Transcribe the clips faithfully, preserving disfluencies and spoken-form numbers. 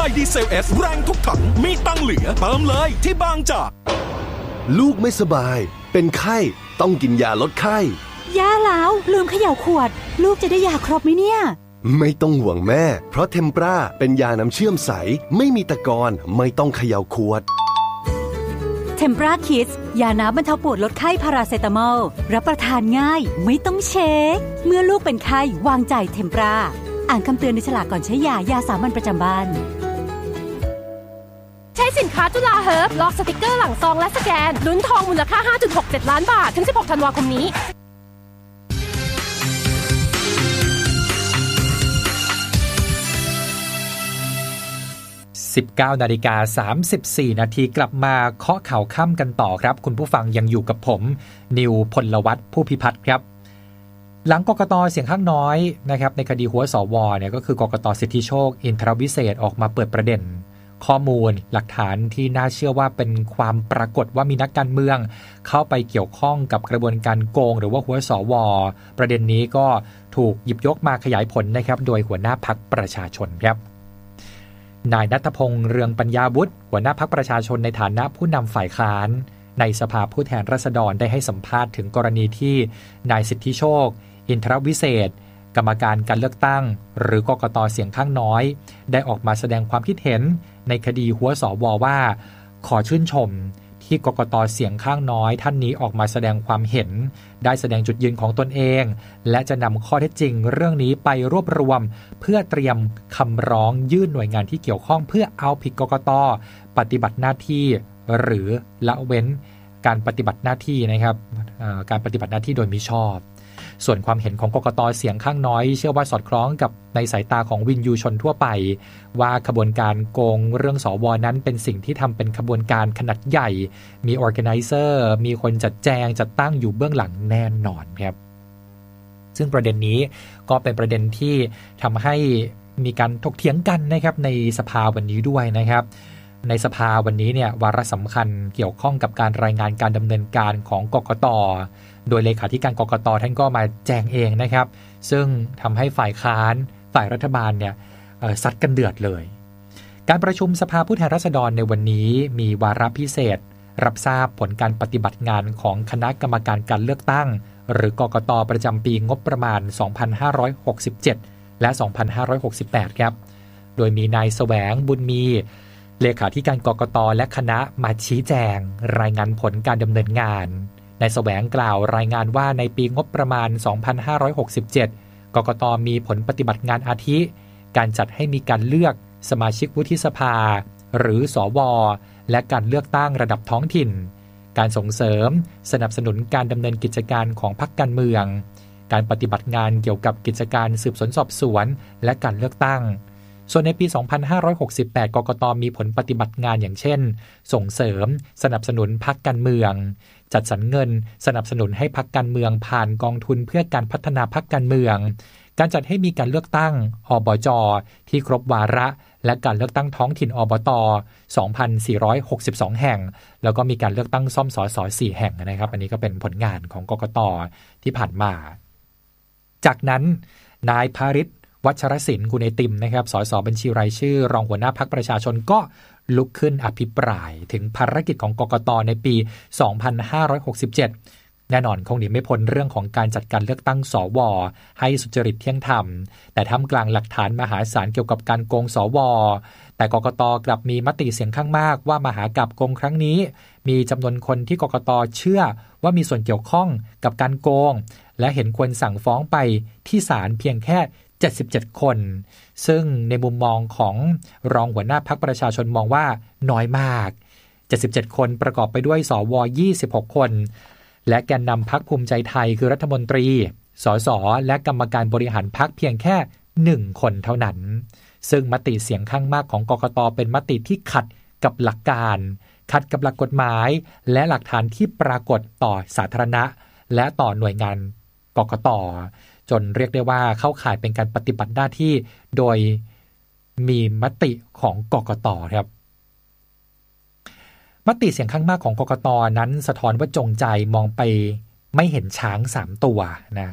ดีเซล เอส แรงทุกถังมีตังเหลือเติมเลยที่บางจากลูกไม่สบายเป็นไข้ต้องกินยาลดไข้ยาแล้วลืมเขย่าขวดลูกจะได้ยาครบไหมเนี่ยไม่ต้องห่วงแม่เพราะเทมปราเป็นยาน้ำเชื่อมใสไม่มีตะกอนไม่ต้องเขย่าขวดเทมปราคิดยาน้ำบรรเทาปวดลดไข้พาราเซตามอลรับประทานง่ายไม่ต้องเช็คเมื่อลูกเป็นไข้วางใจเทมปราอ่านคำเตือนในฉลากก่อนใช้ยายาสามัญประจำบ้านใช้สินค้าจุฬาเฮิร์บลอกสติกเกอร์หลังซองและสแกนลุ้นทองมูลค่า ห้าจุดหกเจ็ด ล้านบาทถึงสิบหกธันวาคมนี้สิบเก้านาฬิกาสามสิบสี่นาทีกลับมาเคาะข่าวค่ำกันต่อครับคุณผู้ฟังยังอยู่กับผมนิวพลวัฒน์ผู้พิพัฒน์ครับหลังกกต.เสียงข้างน้อยนะครับในคดีหัวสวเนี่ยก็คือกกต.สิทธิโชคอินทรวิเศษออกมาเปิดประเด็นข้อมูลหลักฐานที่น่าเชื่อว่าเป็นความปรากฏว่ามีนักการเมืองเข้าไปเกี่ยวข้องกับกระบวนการโกงหรือว่าหัวสวประเด็นนี้ก็ถูกหยิบยกมาขยายผลนะครับโดยหัวหน้าพรรคประชาชนครับนายณัฐพงษ์เรืองปัญญาวุฒิหัวหน้าพรรคประชาชนในฐานะผู้นำฝ่ายค้านในสภาผู้แทนราษฎรได้ให้สัมภาษณ์ถึงกรณีที่นายสิทธิโชคอินทรวิเศษกรรมการการเลือกตั้งหรือกกต.เสียงข้างน้อยได้ออกมาแสดงความคิดเห็นในคดีหัวสวว่าขอชื่นชมที่กกต.เสียงข้างน้อยท่านนี้ออกมาแสดงความเห็นได้แสดงจุดยืนของตนเองและจะนำข้อเท็จจริงเรื่องนี้ไปรวบรวมเพื่อเตรียมคำร้องยื่นหน่วยงานที่เกี่ยวข้องเพื่อเอาผิดกกต.ปฏิบัติหน้าที่หรือละเว้นการปฏิบัติหน้าที่นะครับการปฏิบัติหน้าที่โดยมิชอบส่วนความเห็นของกกต.เสียงข้างน้อยเชื่อว่าสอดคล้องกับในสายตาของวินยูชนทั่วไปว่าขบวนการโกงเรื่องสวนั้นเป็นสิ่งที่ทำเป็นขบวนการขนาดใหญ่มี organizer มีคนจัดแจงจัดตั้งอยู่เบื้องหลังแน่นอนครับซึ่งประเด็นนี้ก็เป็นประเด็นที่ทำให้มีการถกเถียงกันนะครับในสภาวันนี้ด้วยนะครับในสภาวันนี้เนี่ยวาระสำคัญเกี่ยวข้องกับการรายงานการดำเนินการของกกต.โดยเลขาธิการกกต.ท่านก็มาแจงเองนะครับซึ่งทำให้ฝ่ายค้านฝ่ายรัฐบาลเนี่ยซัดกันเดือดเลยการประชุมสภาผู้แทนราษฎรในวันนี้มีวาระพิเศษรับทราบผลการปฏิบัติงานของคณะกรรมการการเลือกตั้งหรือกกต.ประจำปีงบประมาณสองพันห้าร้อยหกสิบเจ็ดและสองพันห้าร้อยหกสิบแปดครับโดยมีนายแสวงบุญมีเลขาธิการกกต.และคณะมาชี้แจงรายงานผลการดำเนินงานนายแสวงกล่าวรายงานว่าในปีงบประมาณสองพันห้าร้อยหกสิบเจ็ดกกต.มีผลปฏิบัติงานอาทิการจัดให้มีการเลือกสมาชิกวุฒิสภาหรือสวและการเลือกตั้งระดับท้องถิ่นการส่งเสริมสนับสนุนการดำเนินกิจการของพรรคการเมืองการปฏิบัติงานเกี่ยวกับกิจการสืบสวนสอบสวนและการเลือกตั้งส่วนในปี สองพันห้าร้อยหกสิบแปด กกต.มีผลปฏิบัติงานอย่างเช่นส่งเสริมสนับสนุนพรรคการเมืองจัดสรรเงินสนับสนุนให้พรรคการเมืองผ่านกองทุนเพื่อการพัฒนาพรรคการเมืองการจัดให้มีการเลือกตั้งอบจ.ที่ครบวาระและการเลือกตั้งท้องถิ่นอบต. สองพันสี่ร้อยหกสิบสอง แห่งแล้วก็มีการเลือกตั้งซ่อมสสสี่แห่งนะครับอันนี้ก็เป็นผลงานของกกต.ที่ผ่านมาจากนั้นนายภริษฐ์วัชรศิลป์กุลไอติมนะครับสสบัญชีรายชื่อรองหัวหน้าพรรคประชาชนก็ลุกขึ้นอภิปรายถึงภารกิจของกกต.ในปี สองพันห้าร้อยหกสิบเจ็ด แน่นอนคงหนีไม่พ้นเรื่องของการจัดการเลือกตั้งสวให้สุจริตเที่ยงธรรมแต่ท่ามกลางหลักฐานมหาศาลเกี่ยวกับการโกงสวแต่กกต.กลับมีมติเสียงข้างมากว่ามหากาพย์โกงครั้งนี้มีจำนวนคนที่กกต.เชื่อว่ามีส่วนเกี่ยวข้องกับการโกงและเห็นควรสั่งฟ้องไปที่ศาลเพียงแค่เจ็ดสิบเจ็ดคนซึ่งในมุมมองของรองหัวหน้าพรรคประชาชนมองว่าน้อยมากเจ็ดสิบเจ็ดคนประกอบไปด้วยสวยี่สิบหกคนและแกนนำพรรคภูมิใจไทยคือรัฐมนตรีสสและกรรมการบริหารพรรคเพียงแค่หนึ่งคนเท่านั้นซึ่งมติเสียงข้างมากของกกต.เป็นมติที่ขัดกับหลักการขัดกับหลักกฎหมายและหลักฐานที่ปรากฏต่อสาธารณะและต่อหน่วยงานกกต.จนเรียกได้ว่าเข้าข่ายเป็นการปฏิบัติหน้าที่โดยมีมติของกกต.ครับมติเสียงข้างมากของกกต.นั้นสะท้อนว่าจงใจมองไปไม่เห็นช้างสามตัวนะ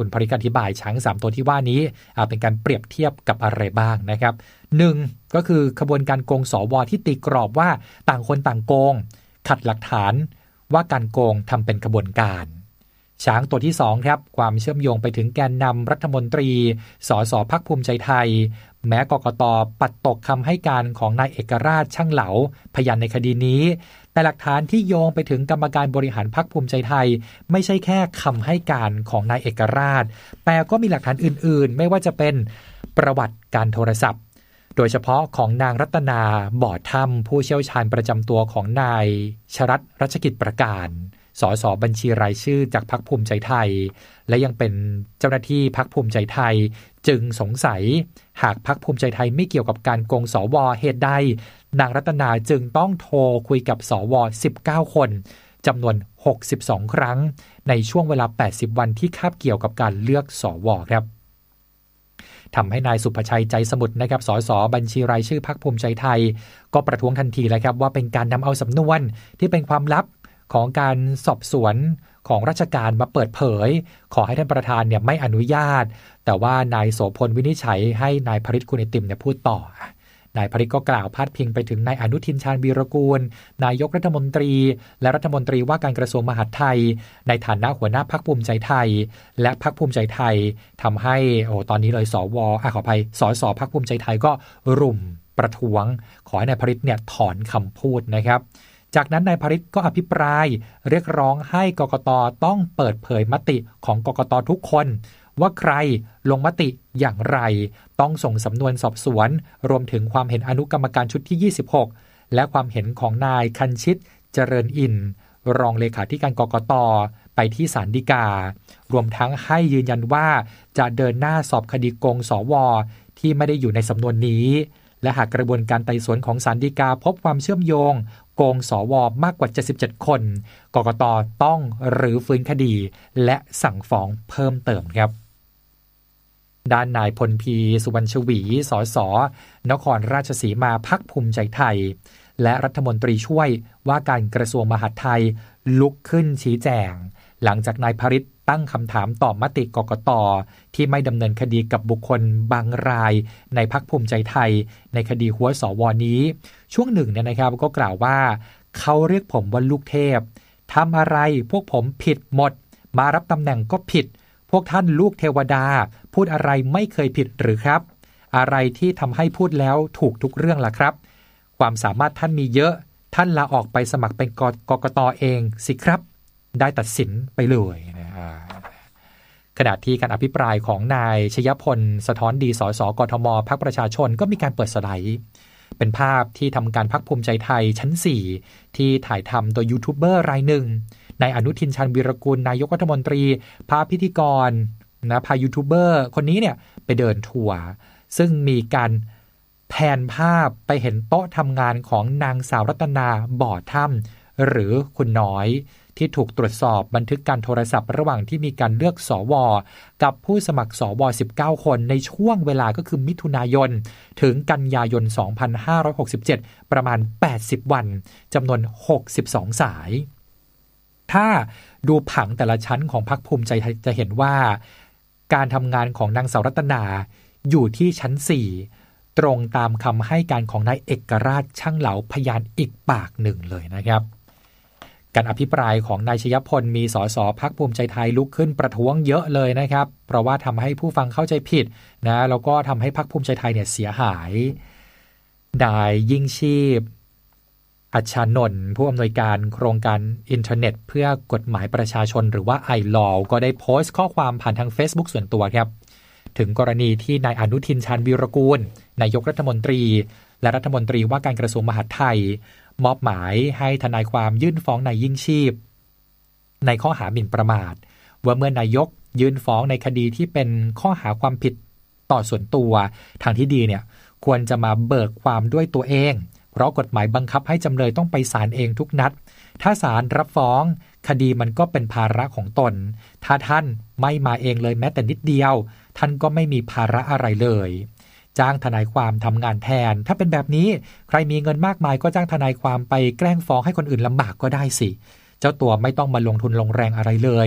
คุณภริกอธิบายช้างสามตัวที่ว่านี้เป็นการเปรียบเทียบกับอะไรบ้างนะครับหนึ่งก็คือขบวนการโกงสวที่ตีกรอบว่าต่างคนต่างโกงขัดหลักฐานว่าการโกงทำเป็นขบวนการช้างตัวที่สองครับความเชื่อมโยงไปถึงแกนนำรัฐมนตรีสสพรรคภูมิใจไทยแม้กกต.ปัดตกคำให้การของนายเอกราชช่างเหลาพยานในคดีนี้แต่หลักฐานที่โยงไปถึงกรรมการบริหารพรรคภูมิใจไทยไม่ใช่แค่คำให้การของนายเอกราชแต่ก็มีหลักฐานอื่นๆไม่ว่าจะเป็นประวัติการโทรศัพท์โดยเฉพาะของนางรัตนาบ่อถ้ำผู้เชี่ยวชาญประจำตัวของนายชรัตน์รัชกิจประการสสบัญชีรายชื่อจากพรรคภูมิใจไทยและยังเป็นเจ้าหน้าที่พรรคภูมิใจไทยจึงสงสัยหากพรรคภูมิใจไทยไม่เกี่ยวกับการโกงสวเหตุใดนางรัตนาจึงต้องโทรคุยกับสวสิบเก้าคนจำนวนหกสิบสองครั้งในช่วงเวลาแปดสิบวันที่คาบเกี่ยวกับการเลือกสวครับทำให้นายสุภชัยใจสมุทรนะครับสสบัญชีรายชื่อพรรคภูมิใจไทยก็ประท้วงทันทีเลยครับว่าเป็นการนำเอาสำนวนที่เป็นความลับของการสอบสวนของราชการมาเปิดเผยขอให้ท่านประธานเนี่ยไม่อนุญาตแต่ว่านายโสพลวินิจฉัยให้นายพฤทธิ์คุณไอติมเนี่ยพูดต่อนายพฤทธิ์ก็กล่าวพาดพิงไปถึงนายอนุทินชาญวีรกูลนายกรัฐมนตรีและรัฐมนตรีว่าการกระทรวงมหาดไทยในฐานะหัวหน้าพรรคภูมิใจไทยและพรรคภูมิใจไทยทำให้โอ้ตอนนี้เลยสวอ่ะขออภัยสสพรรคภูมิใจไทยก็รุมประท้วงขอให้นายพฤทธิ์เนี่ยถอนคำพูดนะครับจากนั้นนายพฤทธิ์ก็อภิปรายเรียกร้องให้กกต.ต้องเปิดเผยมติของกกต.ทุกคนว่าใครลงมติอย่างไรต้องส่งสำนวนสอบสวนรวมถึงความเห็นอนุกรรมการชุดที่ยี่สิบหกและความเห็นของนายคันชิตเจริญอินทร์รองเลขาธิการกกต.ไปที่ศาลฎีการวมทั้งให้ยืนยันว่าจะเดินหน้าสอบคดีโกงสวที่ไม่ได้อยู่ในสำนวนนี้และหากกระบวนการไต่สวนของศาลฎีกาพบความเชื่อมโยงโกงสวมากกว่าเจ็ดสิบเจ็ดคนกกต.ต้องรื้อฟื้นคดีและสั่งฟ้องเพิ่มเติมครับด้านนายพลพีสุวรรณชวีสสนครราชสีมาพรรคภูมิใจไทยและรัฐมนตรีช่วยว่าการกระทรวงมหาดไทยลุกขึ้นชี้แจงหลังจากนายพฤทธิ์ตั้งคำถามต่อมติกกต.ที่ไม่ดำเนินคดีกับบุคคลบางรายในพรรคภูมิใจไทยในคดีหัวสวนี้ช่วงหนึ่งเนี่ยนะครับก็กล่าวว่าเขาเรียกผมว่าลูกเทพทำอะไรพวกผมผิดหมดมารับตำแหน่งก็ผิดพวกท่านลูกเทวดาพูดอะไรไม่เคยผิดหรือครับอะไรที่ทำให้พูดแล้วถูกทุกเรื่องล่ะครับความสามารถท่านมีเยอะท่านลาออกไปสมัครเป็นกกต.เองสิครับได้ตัดสินไปเลยนะขณะที่การอภิปรายของนายชยพลสะท้อนดีสสกทมพรรคประชาชนก็มีการเปิดสไลด์เป็นภาพที่ทำการพรรคภูมิใจไทยชั้นสี่ที่ถ่ายทำโดยยูทูบเบอร์รายหนึ่งนายอนุทินชาญวีรกูลนายกรัฐมนตรีพาพิธีกรนะพายูทูบเบอร์คนนี้เนี่ยไปเดินทัวร์ซึ่งมีการแผนภาพไปเห็นโต๊ะทำงานของนางสาวรัตนาบ่อถ้ำหรือคุณน้อยที่ถูกตรวจสอบบันทึกการโทรศัพท์ระหว่างที่มีการเลือกสวกับผู้สมัครสวสิบเก้าคนในช่วงเวลาก็คือมิถุนายนถึงกันยายนสองพันห้าร้อยหกสิบเจ็ดประมาณแปดสิบวันจำนวนหกสิบสองสายถ้าดูผังแต่ละชั้นของพรรคภูมิใจไทยจะเห็นว่าการทำงานของนางสาวรัตนาอยู่ที่ชั้นสี่ตรงตามคำให้การของนายเอกราชช่างเหลาพยานอีกปากหนึ่งเลยนะครับการอภิปรายของนายชยพลมีสสพรรคภูมิใจไทยลุกขึ้นประท้วงเยอะเลยนะครับเพราะว่าทำให้ผู้ฟังเข้าใจผิดนะแล้วก็ทำให้พรรคภูมิใจไทยเนี่ยเสียหายนายยิ่งชีพอัชชานนท์ผู้อำนวยการโครงการอินเทอร์เน็ตเพื่อกฎหมายประชาชนหรือว่า ไอ แอล โอ ก็ได้โพสต์ข้อความผ่านทาง Facebook ส่วนตัวครับถึงกรณีที่นายอนุทินชาญวีรกูลนายกรัฐมนตรีและรัฐมนตรีว่าการกระทรวงมหาดไทยมอบหมายให้ทนายความยื่นฟ้องนายยิ่งชีพในข้อหาหมิ่นประมาทว่าเมื่อนายกยื่นฟ้องในคดีที่เป็นข้อหาความผิดต่อส่วนตัวทางที่ดีเนี่ยควรจะมาเบิกความด้วยตัวเองเพราะกฎหมายบังคับให้จำเลยต้องไปศาลเองทุกนัดถ้าศาลรับฟ้องคดีมันก็เป็นภาระของตนถ้าท่านไม่มาเองเลยแม้แต่นิดเดียวท่านก็ไม่มีภาระอะไรเลยจ้างทนายความทำงานแทนถ้าเป็นแบบนี้ใครมีเงินมากมายก็จ้างทนายความไปแกล้งฟ้องให้คนอื่นลำบากก็ได้สิเจ้าตัวไม่ต้องมาลงทุนลงแรงอะไรเลย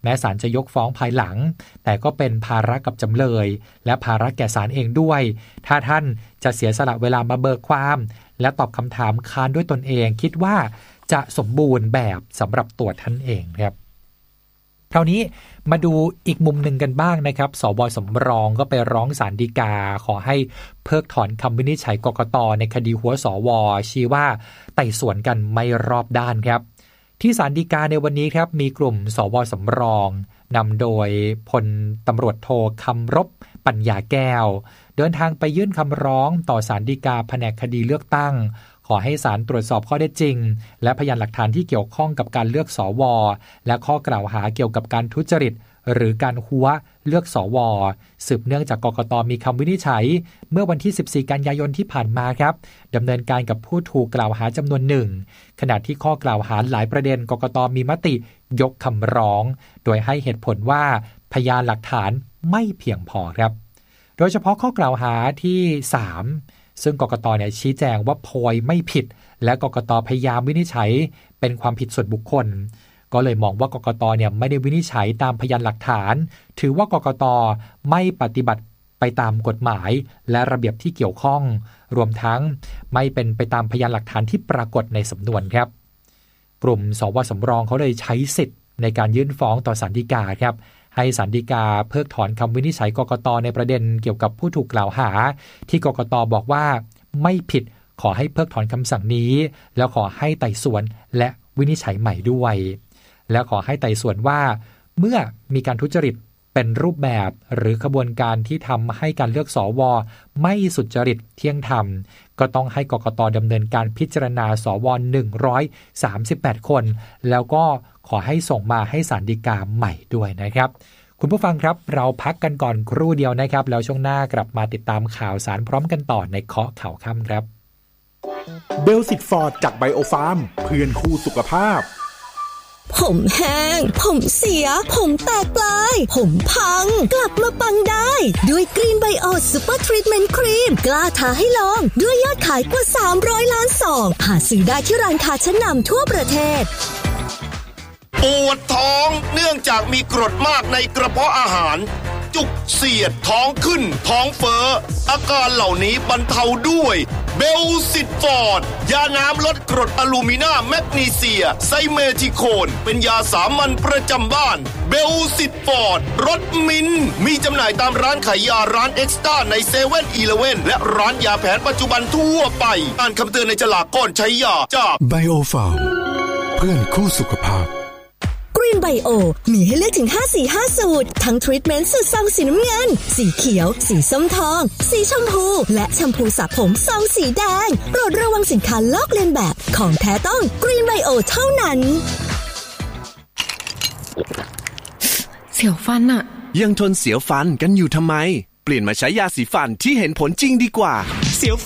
แม้ศาลจะยกฟ้องภายหลังแต่ก็เป็นภาระกับจำเลยและภาระแก่ศาลเองด้วยถ้าท่านจะเสียสละเวลามาเบิกความและตอบคำถามค้านด้วยตนเองคิดว่าจะสมบูรณ์แบบสำหรับตัวท่านเองครับคราวนี้มาดูอีกมุมหนึ่งกันบ้างนะครับสว.สำรองก็ไปร้องศาลฎีกาขอให้เพิกถอนคำวินิจฉัยกกต.ในคดีหัวสว.ชี้ว่าไต่สวนกันไม่รอบด้านครับที่ศาลฎีกาในวันนี้ครับมีกลุ่มสว.สำรองนำโดยพลตำรวจโทคำรบปัญญาแก้วเดินทางไปยื่นคำร้องต่อศาลฎีกาแผนกคดีเลือกตั้งขอให้ศาลตรวจสอบข้อเท็จจริงและพยานหลักฐานที่เกี่ยวข้องกับการเลือกสวและข้อกล่าวหาเกี่ยวกับการทุจริตหรือการหัวเลือกสวสืบเนื่องจากกกตมีคำวินิจฉัยเมื่อวันที่สิบสี่กันยายนที่ผ่านมาครับดำเนินการกับผู้ถูกกล่าวหาจำนวนหนึ่งขณะที่ข้อกล่าวหาหลายประเด็นกกตมีมติยกคำร้องโดยให้เหตุผลว่าพยานหลักฐานไม่เพียงพอครับโดยเฉพาะข้อกล่าวหาที่สามซึ่งกกตเนี่ยชี้แจงว่าโพยไม่ผิดและกกตพยายามวินิจฉัยเป็นความผิดส่วนบุคคลก็เลยมองว่ากกตเนี่ยไม่ได้วินิจฉัยตามพยานหลักฐานถือว่ากกตไม่ปฏิบัติไปตามกฎหมายและระเบียบที่เกี่ยวข้องรวมทั้งไม่เป็นไปตามพยานหลักฐานที่ปรากฏในสำนวนครับกลุ่มสว.สำรองเขาเลยใช้สิทธิ์ในการยื่นฟ้องต่อศาลฎีกาครับให้ศาลฎีกาเพิกถอนคำวินิจฉัยกกตในประเด็นเกี่ยวกับผู้ถูกกล่าวหาที่กกตบอกว่าไม่ผิดขอให้เพิกถอนคำสั่งนี้แล้วขอให้ไต่สวนและวินิจฉัยใหม่ด้วยและขอให้ไต่สวนว่าเมื่อมีการทุจริตเป็นรูปแบบหรือขบวนการที่ทำให้การเลือกสวไม่สุจริตเที่ยงธรรมก็ต้องให้กกตดำเนินการพิจารณาสวหนึ่งร้อยสามสิบแปดคนแล้วก็ขอให้ส่งมาให้ศาลฎีกาใหม่ด้วยนะครับคุณผู้ฟังครับเราพักกันก่อนครู่เดียวนะครับแล้วช่วงหน้ากลับมาติดตามข่าวสารพร้อมกันต่อในเคาะข่าวค่ำครับเบลสิตฟอร์ดจากไบโอฟาร์มเพื่อนคู่สุขภาพผมแห้งผมเสียผมแตกปลายผมพังกลับมาปังได้ด้วยกรีนไบโอซูเปอร์ทรีทเมนต์ครีมกล้าท้าให้ลองด้วยยอดขายกว่าสามร้อยล้านซองหาซื้อได้ที่ร้านค้าชั้นนำทั่วประเทศปวดท้องเนื่องจากมีกรดมากในกระเพาะอาหารจุกเสียดท้องขึ้นท้องเฟ้ออาการเหล่านี้บรรเทาด้วยเบลซิตฟอร์ดยาน้ำลดกรดอะลูมินาแมกนีเซียไซเมทิโคนเป็นยาสามัญประจำบ้านเบลซิตฟอร์ดรสมิ้นมีจำหน่ายตามร้านขายยาร้านเอ็กซ์ต้าในเซเว่นอีเลฟเว่นและร้านยาแผนปัจจุบันทั่วไปอ่านคำเตือนในฉลากก่อนใช้ยาจากไบโอฟาร์มเพื่อนคู่สุขภาพกรีนไบโอมีให้เลือกถึงห้าสีห้าสูตรทั้งทรีทเมนต์สูตรซองสีน้ำเงินสีเขียวสีส้มทองสีชมพูและแชมพูสระผมซองสีแดงโปรดระวังสินค้าลอกเลียนแบบของแท้ต้องกรีนไบโอเท่านั้นเสียวฟันอะยังทนเสียวฟันกันอยู่ทำไมเปลี่ยนมาใช้ยาสีฟันที่เห็นผลจริงดีกว่าเสียว